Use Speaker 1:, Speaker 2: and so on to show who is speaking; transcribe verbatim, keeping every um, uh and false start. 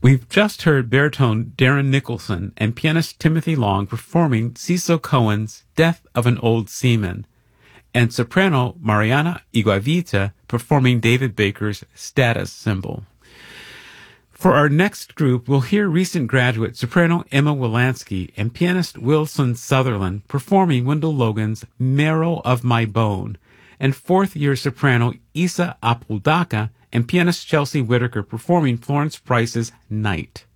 Speaker 1: We've just heard baritone Darren Nicholson and pianist Timothy Long performing Cecil Cohen's Death of an Old Seaman, and soprano Mariana Iguavita performing David Baker's Status Symbol. For our next group, we'll hear recent graduate soprano Emma Wilansky and pianist Wilson Sutherland performing Wendell Logan's Marrow of My Bone, and fourth-year soprano Isa Apoldaka and pianist Chelsea Whitaker performing Florence Price's Night.